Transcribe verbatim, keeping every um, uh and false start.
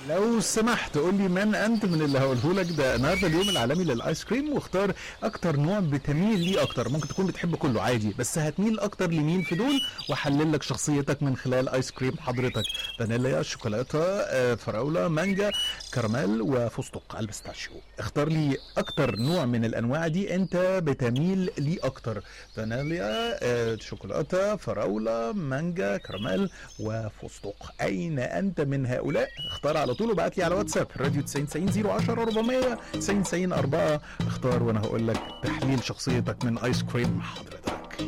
لو سمحت قول لي من انت من اللي هقوله لك ده. النهارده اليوم العالمي للايس كريم، واختار اكتر نوع بتميل ليه اكتر. ممكن تكون بتحب كله عادي، بس هتميل اكتر لمين في دول، واحلل لك شخصيتك من خلال ايس كريم حضرتك. فانيليا، شوكولاته، آه، فراوله، مانجا، كراميل، وفستق البستاشيو. اختار لي اكتر نوع من الانواع دي انت بتميل ليه اكتر. فانيليا، آه، شوكولاته، فراوله، مانجا، كراميل، وفستق. اين انت من هؤلاء؟ اختار على طول وبعت لي على واتساب راديو تسعين تسعين صفر عشرة أربعمية تسعين تسعين أربعة. اختار وانا هقول لك تحليل شخصيتك من ايس كريم حضرتك.